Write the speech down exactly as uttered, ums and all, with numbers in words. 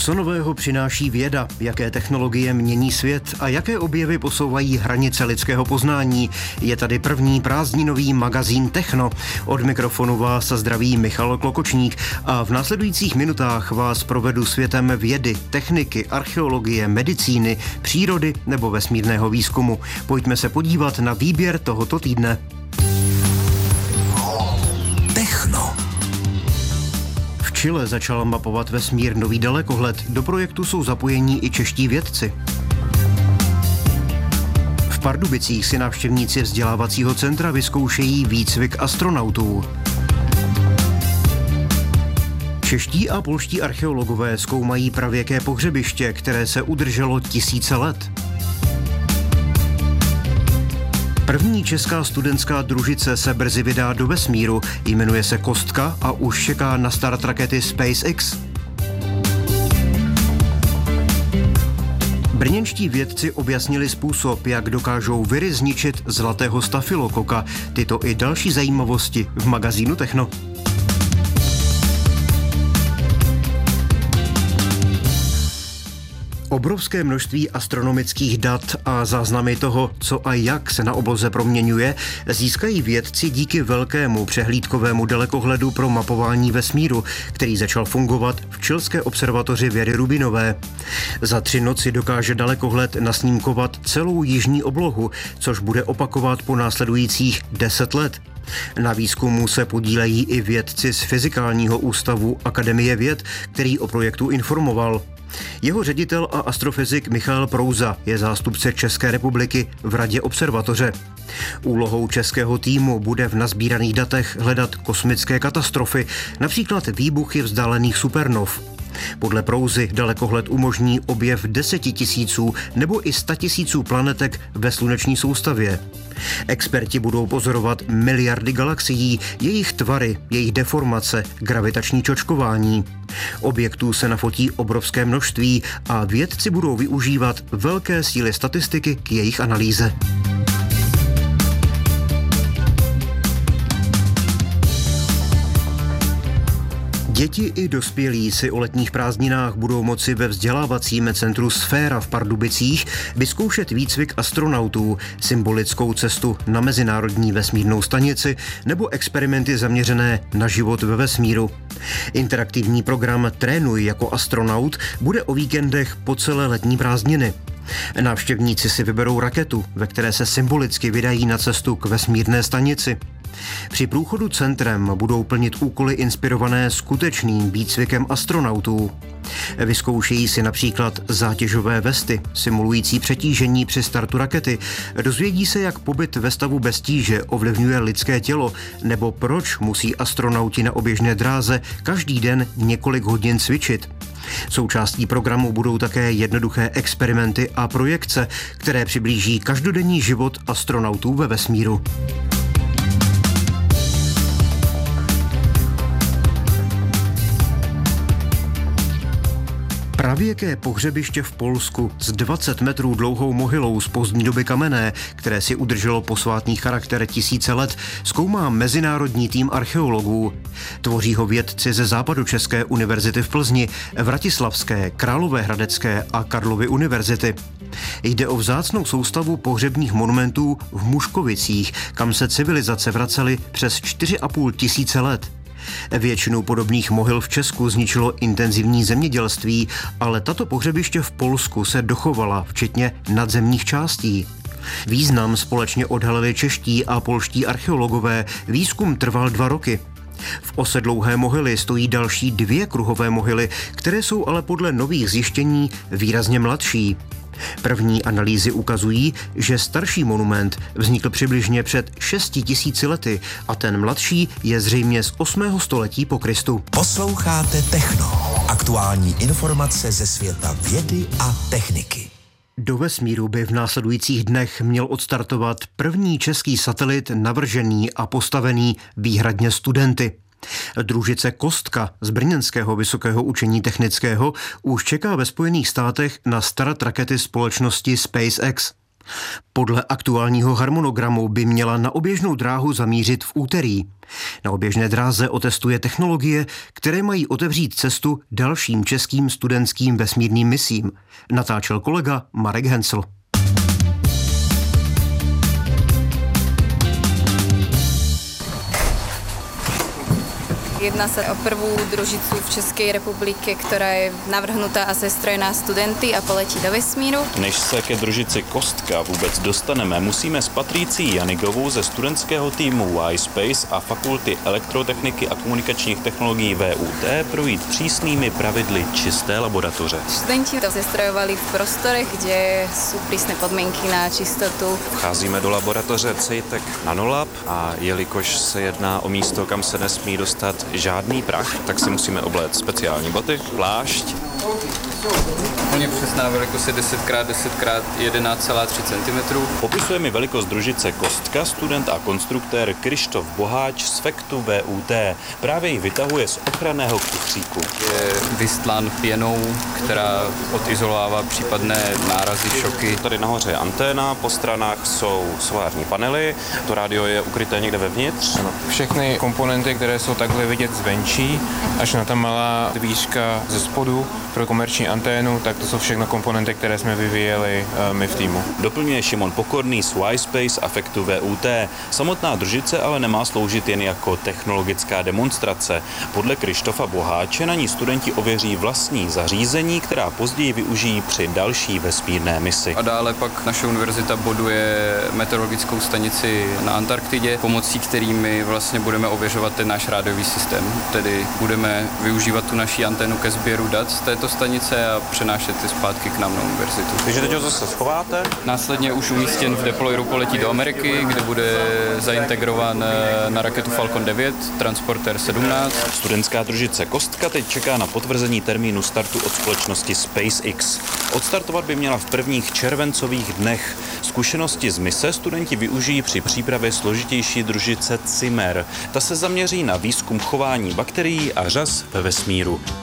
Co nového přináší věda, jaké technologie mění svět a jaké objevy posouvají hranice lidského poznání? Je tady první prázdninový magazín Techno. Od mikrofonu vás zdraví Michal Klokočník a v následujících minutách vás provedu světem vědy, techniky, archeologie, medicíny, přírody nebo vesmírného výzkumu. Pojďme se podívat na výběr tohoto týdne. Techno. V Chile začal mapovat vesmír nový dalekohled. Do projektu jsou zapojení i čeští vědci. V Pardubicích si návštěvníci vzdělávacího centra vyzkoušejí výcvik astronautů. Čeští a polští archeologové zkoumají pravěké pohřebiště, které se udrželo tisíce let. První česká studentská družice se brzy vydá do vesmíru, jmenuje se Kostka a už čeká na start rakety SpaceX. Brněnští vědci objasnili způsob, jak dokážou viry zničit zlatého stafilokoka. Tyto i další zajímavosti v magazínu Techno. Obrovské množství astronomických dat a záznamy toho, co a jak se na obloze proměňuje, získají vědci díky velkému přehlídkovému dalekohledu pro mapování vesmíru, který začal fungovat v chilské observatoři Věry Rubinové. Za tři noci dokáže dalekohled nasnímkovat celou jižní oblohu, což bude opakovat po následujících deset let. Na výzkumu se podílejí i vědci z Fyzikálního ústavu Akademie věd, který o projektu informoval. Jeho ředitel a astrofyzik Michal Prouza je zástupce České republiky v radě observatoře. Úlohou českého týmu bude v nasbíraných datech hledat kosmické katastrofy, například výbuchy vzdálených supernov. Podle Prouzy dalekohled umožní objev desetitisíců nebo i statisíců planetek ve sluneční soustavě. Experti budou pozorovat miliardy galaxií, jejich tvary, jejich deformace, gravitační čočkování. Objektů se nafotí obrovské množství a vědci budou využívat velké síly statistiky k jejich analýze. Děti i dospělí si o letních prázdninách budou moci ve vzdělávacím centru Sféra v Pardubicích vyzkoušet výcvik astronautů, symbolickou cestu na mezinárodní vesmírnou stanici nebo experimenty zaměřené na život ve vesmíru. Interaktivní program Trénuj jako astronaut bude o víkendech po celé letní prázdniny. Návštěvníci si vyberou raketu, ve které se symbolicky vydají na cestu k vesmírné stanici. Při průchodu centrem budou plnit úkoly inspirované skutečným výcvikem astronautů. Vyzkoušejí si například zátěžové vesty, simulující přetížení při startu rakety. Dozvědí se, jak pobyt ve stavu bez tíže ovlivňuje lidské tělo, nebo proč musí astronauti na oběžné dráze každý den několik hodin cvičit. Součástí programu budou také jednoduché experimenty a projekce, které přiblíží každodenní život astronautů ve vesmíru. Pravěké pohřebiště v Polsku s dvacet metrů dlouhou mohylou z pozdní doby kamenné, které si udrželo posvátný charakter tisíce let, zkoumá mezinárodní tým archeologů. Tvoří ho vědci ze Západočeské univerzity v Plzni, Vratislavské, Královéhradecké a Karlovy univerzity. Jde o vzácnou soustavu pohřebních monumentů v Muškovicích, kam se civilizace vracely přes čtyři a půl tisíce let. Většinu podobných mohyl v Česku zničilo intenzivní zemědělství, ale tato pohřebiště v Polsku se dochovala, včetně nadzemních částí. Význam společně odhalili čeští a polští archeologové. Výzkum trval dva roky. V ose dlouhé mohyly stojí další dvě kruhové mohyly, které jsou ale podle nových zjištění výrazně mladší. První analýzy ukazují, že starší monument vznikl přibližně před šesti tisíci lety a ten mladší je zřejmě z osmého století po Kristu. Posloucháte Techno. Aktuální informace ze světa vědy a techniky. Do vesmíru by v následujících dnech měl odstartovat první český satelit navržený a postavený výhradně studenty. Družice Kostka z Brněnského vysokého učení technického už čeká ve Spojených státech na start rakety společnosti SpaceX. Podle aktuálního harmonogramu by měla na oběžnou dráhu zamířit v úterý. Na oběžné dráze otestuje technologie, které mají otevřít cestu dalším českým studentským vesmírným misím. Natáčel kolega Marek Hensl. Jedná sa o prvú družicu v Českej republike, ktorá je navrhnutá a sestrojená studenty a poletí do vesmíru. Než se ke družici Kostka vůbec dostaneme, musíme s Patricí Janigovou ze studentského týmu Y-Space a Fakulty elektrotechniky a komunikačních technologií V U T projít přísnými pravidly čisté laboratoře. Studenti to zestrojovali v prostorech, kde sú prísne podmienky na čistotu. Vcházíme do laboratoře CEITEC Nanolab a jelikož se jedná o místo, kam se nesmí dostat žádný prach, tak si musíme obléct speciální boty, plášť. Úplně přesná velikost je deset krát deset krát jedenáct celá tři centimetru. Popisuje mi velikost družice Kostka student a konstruktér Krištof Boháč z Fektu V U T. Právě ji vytahuje z ochranného kufříku. Je vystlán pěnou, která odizolává případné nárazy, šoky. Tady nahoře je anténa, po stranách jsou solární panely, to rádio je ukryté někde vevnitř. Všechny komponenty, které jsou takhle vidět zvenčí, až na ta malá dvířka ze spodu pro komerční anténu, tak to jsou všechno komponenty, které jsme vyvíjeli uh, my v týmu. Doplňuje Šimon Pokorný z Y-Space a Fektu V U T. Samotná družice ale nemá sloužit jen jako technologická demonstrace. Podle Krištofa Boháče na ní studenti ověří vlastní zařízení, která později využijí při další vesmírné misi. A dále pak naše univerzita boduje meteorologickou stanici na Antarktidě, pomocí kterými vlastně budeme ověřovat ten náš rádiový systém. Tedy budeme využívat tu naší anténu ke sběru dat z této stanice a přenášet ty zpátky k nám na univerzitu. Takže teď ho zase schováte? Následně už umístěn v deployeru poletí do Ameriky, kde bude zaintegrován na raketu Falcon devět, transportér sedmnáct. Studentská družice Kostka teď čeká na potvrzení termínu startu od společnosti SpaceX. Odstartovat by měla v prvních červencových dnech. Zkušenosti z mise studenti využijí při přípravě složitější družice CIMER. Ta se zaměří na výzkum chování bakterií a řas ve vesmíru.